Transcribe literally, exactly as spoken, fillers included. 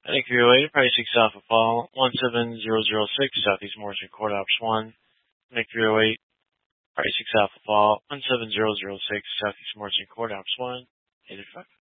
Thank you. Waiting. Price six Alpha Fall one seven zero zero six Southeast Morrison Court Ops one. Thank you. Wait. Price six Alpha Fall one seven zero zero six Southeast Morrison Court Ops one. eight five.